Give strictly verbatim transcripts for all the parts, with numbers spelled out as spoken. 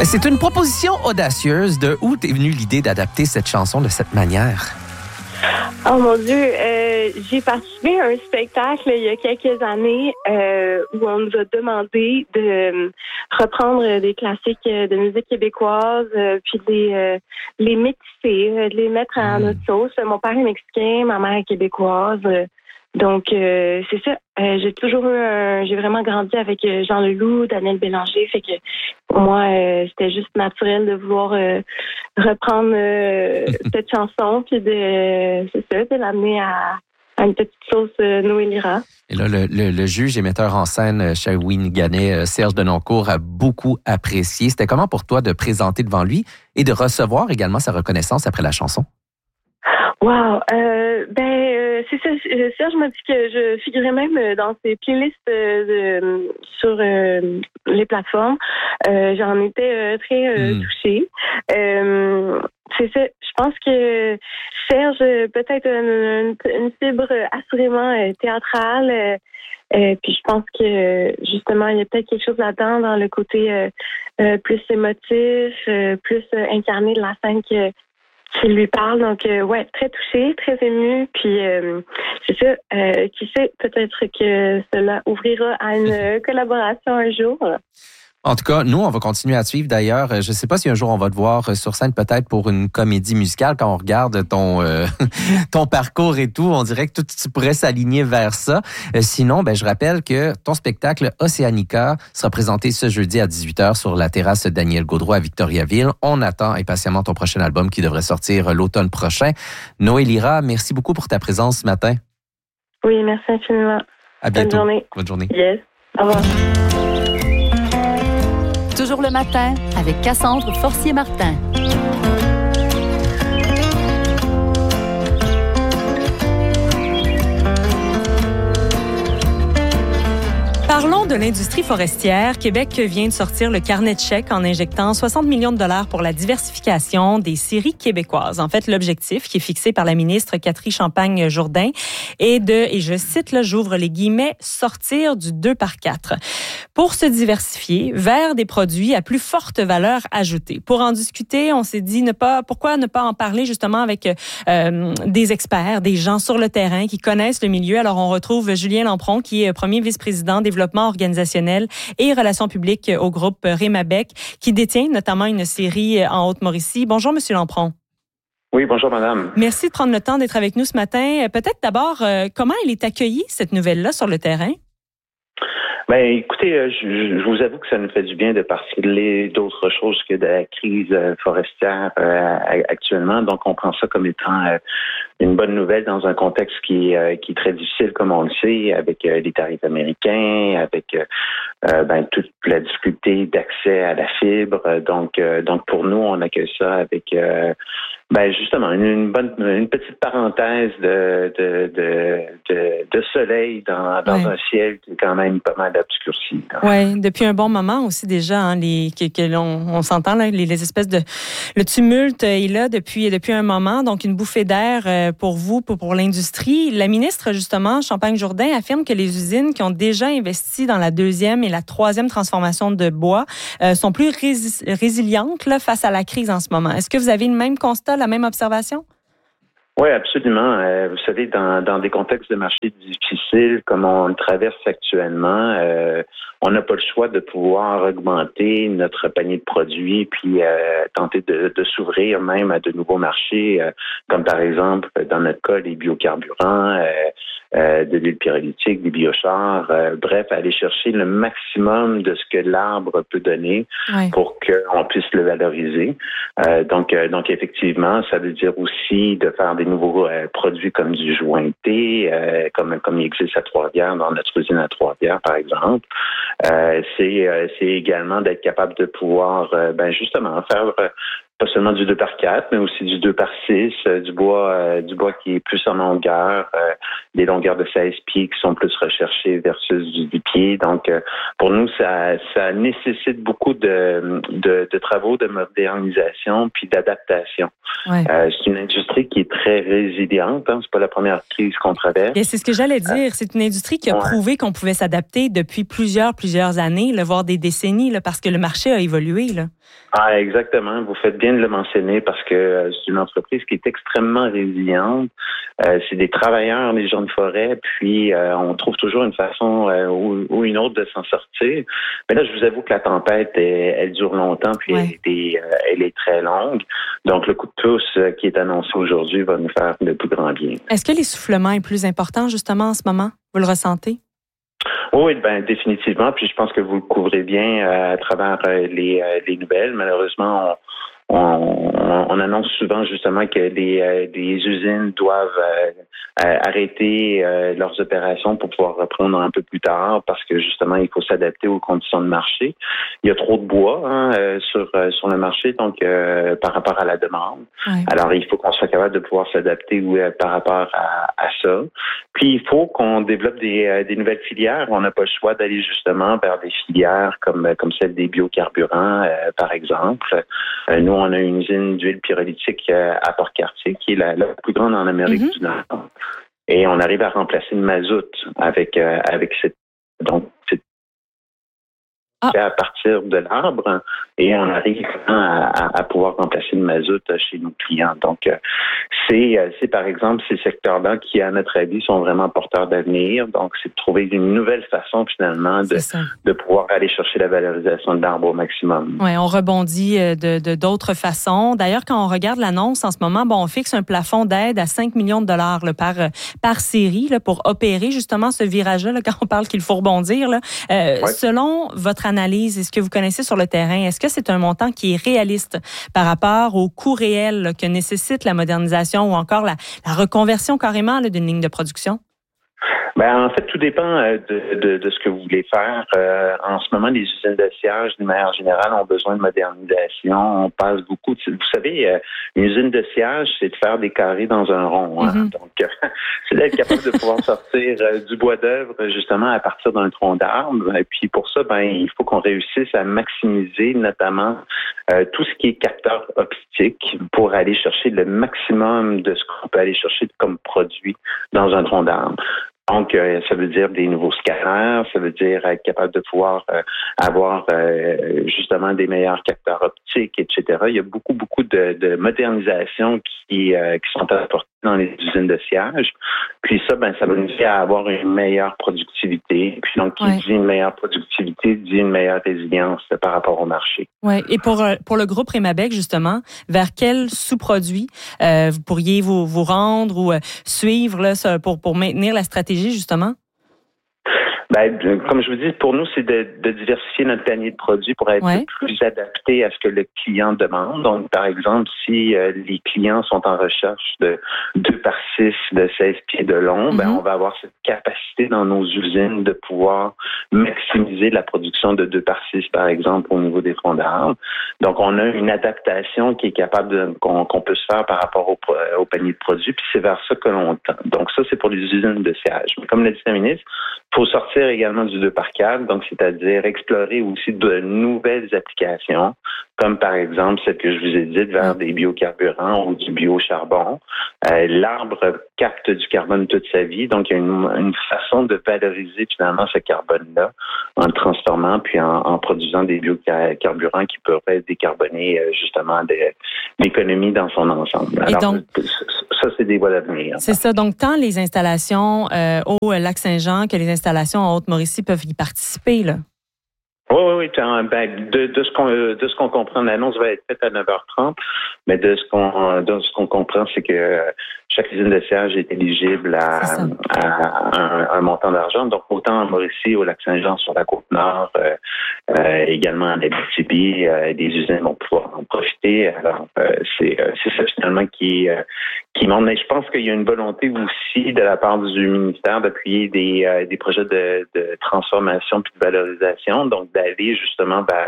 C'est une proposition audacieuse. De où t'es venue l'idée d'adapter cette chanson de cette manière? Oh mon Dieu, euh, j'ai participé à un spectacle il y a quelques années euh, où on nous a demandé de euh, reprendre des classiques de musique québécoise, euh, puis de les, euh, les mixer, euh, de les mettre à notre sauce. Mon père est mexicain, ma mère est québécoise. Euh, donc, euh, c'est ça. Euh, j'ai toujours eu un... J'ai vraiment grandi avec Jean Leloup, Daniel Bélanger. Fait que pour moi, euh, c'était juste naturel de vouloir euh, reprendre euh, cette chanson puis de, c'est ça, de l'amener à, à une petite sauce euh, Noé Lira. Et là, le, le, le juge et metteur en scène Shawiniganais, Serge Denoncourt, a beaucoup apprécié. C'était comment pour toi de présenter devant lui et de recevoir également sa reconnaissance après la chanson? Wow! Euh, ben, euh, c'est ça. Serge m'a dit que je figurais même dans ses playlists euh, de, sur euh, les plateformes. Euh, j'en étais euh, très euh, mm. touchée. Euh, c'est ça. Je pense que Serge, peut-être une, une fibre assurément euh, théâtrale. Euh, euh, puis je pense que justement, il y a peut-être quelque chose là-dedans dans le côté euh, euh, plus émotif, euh, plus euh, incarné de la scène que qui lui parle. Donc, euh, ouais, très touchée, très émue. Puis, euh, c'est ça, euh, qui sait, peut-être que cela ouvrira à une euh, collaboration un jour. En tout cas, nous, on va continuer à te suivre. D'ailleurs, je ne sais pas si un jour on va te voir sur scène, peut-être pour une comédie musicale. Quand on regarde ton euh, ton parcours et tout, on dirait que tout tu pourrais s'aligner vers ça. Euh, sinon, ben je rappelle que ton spectacle Océanica sera présenté ce jeudi à dix-huit heures sur la terrasse Daniel Gaudreault à Victoriaville. On attend impatiemment ton prochain album qui devrait sortir l'automne prochain. Noé Lira, merci beaucoup pour ta présence ce matin. Oui, merci infiniment. À bientôt. Bonne journée. Bonne journée. Yes. Au revoir. Toujours le matin avec Cassandre Forcier-Martin. Parlons de l'industrie forestière. Québec vient de sortir le carnet de chèques en injectant soixante millions de dollars pour la diversification des scieries québécoises. En fait, l'objectif qui est fixé par la ministre Catherine Champagne-Jourdain est de, et je cite, là, j'ouvre les guillemets, sortir du deux par quatre pour se diversifier vers des produits à plus forte valeur ajoutée. Pour en discuter, on s'est dit ne pas, pourquoi ne pas en parler justement avec euh, des experts, des gens sur le terrain qui connaissent le milieu. Alors, on retrouve Julien Lampron, qui est premier vice-président développement organisationnel et relations publiques au groupe Remabec, qui détient notamment une scierie en Haute-Mauricie. Bonjour, Monsieur Lampron. Oui, bonjour, madame. Merci de prendre le temps d'être avec nous ce matin. Peut-être d'abord, euh, comment elle est accueillie, cette nouvelle-là, sur le terrain? Ben, écoutez, je, je vous avoue que ça nous fait du bien de parler d'autres choses que de la crise forestière euh, actuellement. Donc, on prend ça comme étant euh, une bonne nouvelle dans un contexte qui, euh, qui est très difficile, comme on le sait, avec euh, les tarifs américains, avec euh, ben, toute la difficulté d'accès à la fibre. Donc, euh, donc pour nous, on accueille ça avec euh, ben justement une, une bonne, une petite parenthèse de de de, de, de soleil dans, dans ouais. un ciel qui est quand même pas mal obscurci. Oui, depuis un bon moment aussi déjà, hein, les que, que l'on on s'entend là, les, les espèces de le tumulte est là depuis depuis un moment, donc une bouffée d'air pour vous, pour, pour l'industrie. La ministre justement Champagne-Jourdain affirme que les usines qui ont déjà investi dans la deuxième et la troisième transformation de bois euh, sont plus rési- résilientes là, face à la crise en ce moment. Est-ce que vous avez le même constat, la même observation? Oui, absolument. Euh, vous savez, dans, dans des contextes de marché difficiles comme on le traverse actuellement, euh, on n'a pas le choix de pouvoir augmenter notre panier de produits puis euh, tenter de, de s'ouvrir même à de nouveaux marchés, euh, comme par exemple, dans notre cas, les biocarburants, euh, euh, de l'huile pyrolytique, des biochars, euh, bref, aller chercher le maximum de ce que l'arbre peut donner oui. pour qu'on puisse le valoriser. Euh, donc, euh, donc, effectivement, ça veut dire aussi de faire des nouveaux euh, produits comme du jointé, euh, comme comme il existe à Trois-Rivières, dans notre usine à Trois-Rivières, par exemple. Euh, c'est euh, c'est également d'être capable de pouvoir, euh, ben justement, faire euh, pas seulement du deux par quatre, mais aussi du deux par six, euh, du bois euh, du bois qui est plus en longueur, euh, des longueurs de seize pieds qui sont plus recherchées versus du dix pieds. Donc, euh, pour nous, ça, ça nécessite beaucoup de, de, de travaux de modernisation puis d'adaptation. Ouais. Euh, c'est une industrie qui est très résiliente. Hein, c'est pas la première crise qu'on traverse. Et c'est ce que j'allais dire. C'est une industrie qui a ouais. prouvé qu'on pouvait s'adapter depuis plusieurs, plusieurs années, là, voire des décennies, là, parce que le marché a évolué. Là. Ah, exactement. Vous faites bien de le mentionner parce que euh, c'est une entreprise qui est extrêmement résiliente. Euh, c'est des travailleurs, les gens de forêt, puis euh, on trouve toujours une façon euh, ou, ou une autre de s'en sortir. Mais là, je vous avoue que la tempête, elle, elle dure longtemps, puis ouais. elle, est, euh, elle est très longue. Donc, le coup de pouce euh, qui est annoncé aujourd'hui va nous faire le plus grand bien. Est-ce que l'essoufflement est plus important, justement, en ce moment? Vous le ressentez? Oui, ben définitivement. Puis je pense que vous le couvrez bien euh, à travers euh, les, euh, les nouvelles. Malheureusement, on, on, on annonce souvent justement que les, euh, les usines doivent euh, euh, arrêter euh, leurs opérations pour pouvoir reprendre un peu plus tard parce que justement, il faut s'adapter aux conditions de marché. Il y a trop de bois hein, euh, sur euh, sur le marché, donc euh, par rapport à la demande. Ouais. Alors, il faut qu'on soit capable de pouvoir s'adapter oui, par rapport à, à ça. Puis, il faut qu'on développe des, euh, des nouvelles filières. On n'a pas le choix d'aller justement vers des filières comme comme celle des biocarburants, euh, par exemple. Euh, nous, on a une usine d'huile pyrolytique euh, à Port-Cartier, qui est la, la plus grande en Amérique mm-hmm. du Nord. Et on arrive à remplacer le mazout avec euh, avec cette donc c'est ah. à partir de l'arbre et on arrive à, à, à pouvoir remplacer le mazout chez nos clients. Donc c'est c'est par exemple ces secteurs-là qui, à notre avis, sont vraiment porteurs d'avenir. Donc c'est de trouver une nouvelle façon finalement de de pouvoir aller chercher la valorisation de l'arbre au maximum. Oui, on rebondit de, de d'autres façons. D'ailleurs, quand on regarde l'annonce en ce moment, bon, on fixe un plafond d'aide à cinq millions de dollars là, par par série là, pour opérer justement ce virage-là là, quand on parle qu'il faut rebondir. Là. Euh, ouais. Selon votre analyse et ce que vous connaissez sur le terrain, est-ce que c'est un montant qui est réaliste par rapport au coût réel là, que nécessite la modernisation ou encore la, la reconversion carrément là, d'une ligne de production? Ben, en fait, tout dépend de, de, de ce que vous voulez faire. Euh, en ce moment, les usines de sciage, d'une manière générale, ont besoin de modernisation. On passe beaucoup. De, vous savez, une usine de sciage, c'est de faire des carrés dans un rond. Hein? Mm-hmm. Donc, c'est d'être capable de pouvoir sortir du bois d'œuvre, justement, à partir d'un tronc d'arbre. Et puis, pour ça, ben, il faut qu'on réussisse à maximiser, notamment, euh, tout ce qui est capteur optique pour aller chercher le maximum de ce qu'on peut aller chercher comme produit dans un tronc d'arbre. Donc, euh, ça veut dire des nouveaux scanners, ça veut dire être capable de pouvoir euh, avoir euh, justement des meilleurs capteurs optiques, et cetera. Il y a beaucoup, beaucoup de, de modernisations qui, euh, qui sont apportées dans les usines de sciage. Puis ça, ben, ça va nous aider à avoir une meilleure productivité. Puis donc, qui ouais. dit une meilleure productivité, dit une meilleure résilience par rapport au marché. Oui. Et pour, pour le groupe Rémabec, justement, vers quel sous-produit euh, vous pourriez vous, vous rendre ou euh, suivre là, pour, pour maintenir la stratégie, justement? Ben, comme je vous dis, pour nous, c'est de, de diversifier notre panier de produits pour être ouais. plus adapté à ce que le client demande. Donc, par exemple, si euh, les clients sont en recherche de deux par six de seize pieds de long, mm-hmm. ben, on va avoir cette capacité dans nos usines de pouvoir maximiser la production de deux par six, par exemple, au niveau des troncs d'arbres. Donc, on a une adaptation qui est capable de, qu'on, qu'on peut se faire par rapport au, au panier de produits, puis c'est vers ça que l'on tend. Donc, ça, c'est pour les usines de sciage. Mais comme l'a dit la ministre, il faut sortir également du deux par quatre, donc c'est-à-dire explorer aussi de nouvelles applications, comme par exemple celle que je vous ai dite vers des biocarburants ou du biocharbon. Euh, l'arbre capte du carbone toute sa vie, donc il y a une, une façon de valoriser finalement ce carbone-là en le transformant puis en, en produisant des biocarburants qui peuvent décarboner justement des, l'économie dans son ensemble. Alors, donc, ça, c'est des voies d'avenir. C'est ça. Donc, tant les installations euh, au Lac-Saint-Jean que les installations en Haute-Mauricie peuvent y participer, là? Oui, oui, oui. Ben, de, de, ce qu'on, de ce qu'on comprend, l'annonce va être faite à neuf heures trente, mais de ce qu'on, de ce qu'on comprend, c'est que chaque usine de sciage est éligible à, à un, un montant d'argent. Donc, autant en Mauricie, au Lac-Saint-Jean, sur la Côte-Nord, euh, euh, également en Abitibi, euh, des usines vont pouvoir en profiter. Alors, euh, c'est, c'est ça finalement qui, euh, qui montre. Mais je pense qu'il y a une volonté aussi de la part du ministère d'appuyer des, euh, des projets de, de transformation puis de valorisation. Donc, d'aller justement vers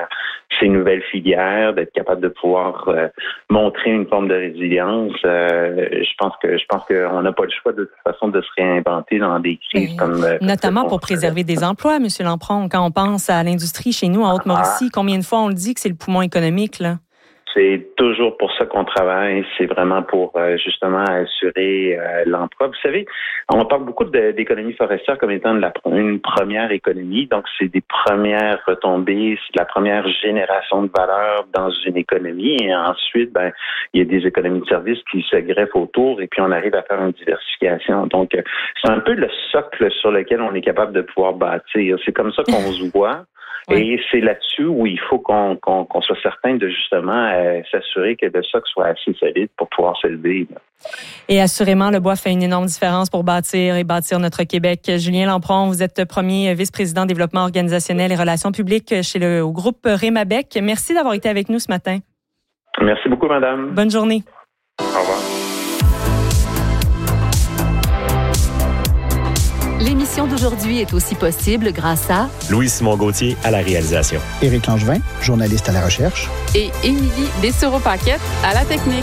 ces nouvelles filières, d'être capable de pouvoir euh, montrer une forme de résilience. Euh, je pense que je pense qu'on n'a pas le choix de toute façon de se réinventer dans des crises Et comme euh, notamment pour préserver des emplois, M. Lampron. Quand on pense à l'industrie chez nous en Haute-Mauricie, ah. combien de fois on le dit que c'est le poumon économique, là? C'est toujours pour ça qu'on travaille. C'est vraiment pour euh, justement assurer euh, l'emploi. Vous savez, on parle beaucoup de, d'économie forestière comme étant de la, une première économie. Donc, c'est des premières retombées, c'est de la première génération de valeur dans une économie. Et ensuite, ben, il y a des économies de services qui se greffent autour et puis on arrive à faire une diversification. Donc, euh, c'est un peu le socle sur lequel on est capable de pouvoir bâtir. C'est comme ça qu'on se voit. Oui. Et c'est là-dessus où il faut qu'on, qu'on, qu'on soit certain de justement euh, s'assurer que le socle soit assez solide pour pouvoir s'élever. Et assurément, le bois fait une énorme différence pour bâtir et bâtir notre Québec. Julien Lampron, vous êtes premier vice-président développement organisationnel et relations publiques chez le au groupe Rémabec. Merci d'avoir été avec nous ce matin. Merci beaucoup, madame. Bonne journée. Au revoir. L'émission d'aujourd'hui est aussi possible grâce à Louis-Simon Gauthier à la réalisation. Éric Langevin, journaliste à la recherche. Et Émilie Dessureau-Paquette à la technique.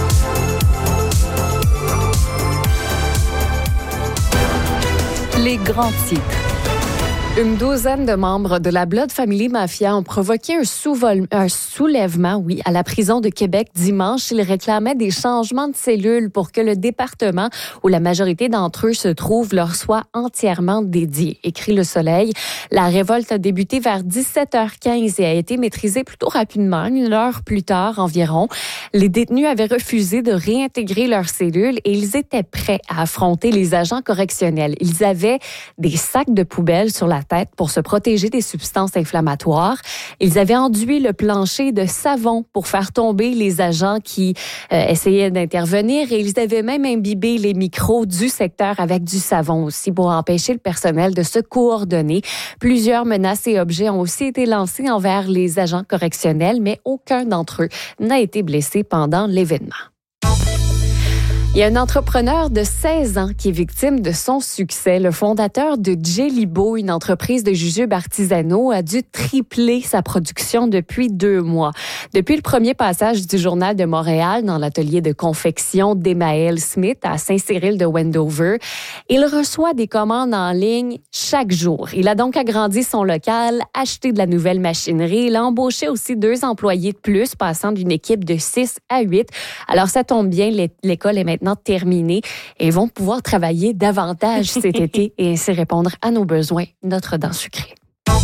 les grands titres. Une douzaine de membres de la Blood Family Mafia ont provoqué un, souvol- un soulèvement oui, à la prison de Québec dimanche. Ils réclamaient des changements de cellules pour que le département où la majorité d'entre eux se trouvent leur soit entièrement dédié, écrit Le Soleil. La révolte a débuté vers dix-sept heures quinze et a été maîtrisée plutôt rapidement, une heure plus tard environ. Les détenus avaient refusé de réintégrer leurs cellules et ils étaient prêts à affronter les agents correctionnels. Ils avaient des sacs de poubelle sur la tête pour se protéger des substances inflammatoires. Ils avaient enduit le plancher de savon pour faire tomber les agents qui euh, essayaient d'intervenir et ils avaient même imbibé les micros du secteur avec du savon aussi pour empêcher le personnel de se coordonner. Plusieurs menaces et objets ont aussi été lancés envers les agents correctionnels, mais aucun d'entre eux n'a été blessé pendant l'événement. Il y a un entrepreneur de seize ans qui est victime de son succès. Le fondateur de Jellybo, une entreprise de jujubes artisanaux, a dû tripler sa production depuis deux mois. Depuis le premier passage du Journal de Montréal dans l'atelier de confection d'Emaël Smith à Saint-Cyril de Wendover, il reçoit des commandes en ligne chaque jour. Il a donc agrandi son local, acheté de la nouvelle machinerie. Il a embauché aussi deux employés de plus, passant d'une équipe de six à huit. Alors ça tombe bien, l'école est maintenant terminés et vont pouvoir travailler davantage cet été et ainsi répondre à nos besoins, notre dent sucrée.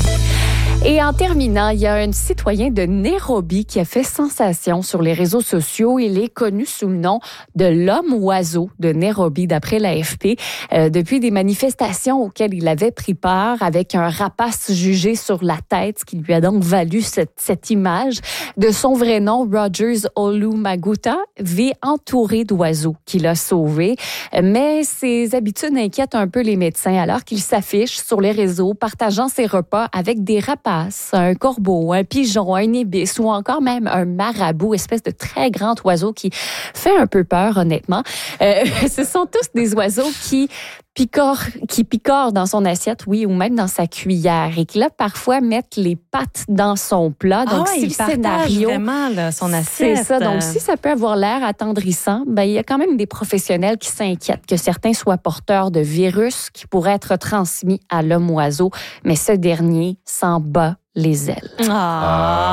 Et en terminant, il y a un citoyen de Nairobi qui a fait sensation sur les réseaux sociaux. Il est connu sous le nom de l'homme-oiseau de Nairobi, d'après l'A F P. Euh, depuis des manifestations auxquelles il avait pris part avec un rapace jugé sur la tête, ce qui lui a donc valu cette, cette image. De son vrai nom, Rogers Olumaguta vit entouré d'oiseaux qu'il a sauvés. Mais ses habitudes inquiètent un peu les médecins alors qu'il s'affiche sur les réseaux partageant ses repas avec des rapaces, un corbeau, un pigeon, un ibis ou encore même un marabout, espèce de très grand oiseau qui fait un peu peur, honnêtement. Euh, ce sont tous des oiseaux qui picorent, qui picorent dans son assiette, oui, ou même dans sa cuillère et qui, là, parfois, mettent les pattes dans son plat. Donc, ah, si il le partage scénario, vraiment là, son assiette. C'est ça. Donc, si ça peut avoir l'air attendrissant, ben, il y a quand même des professionnels qui s'inquiètent que certains soient porteurs de virus qui pourraient être transmis à l'homme-oiseau, mais ce dernier s'en bat les ailes. Ah.